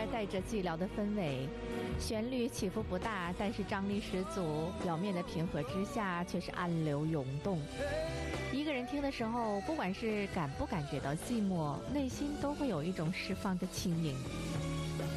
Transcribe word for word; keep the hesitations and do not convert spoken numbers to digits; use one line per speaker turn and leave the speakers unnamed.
带着寂寥的氛围，旋律起伏不大，但是张力十足，表面的平和之下却是暗流涌动。一个人听的时候，不管是感不感觉到寂寞，内心都会有一种释放的轻盈。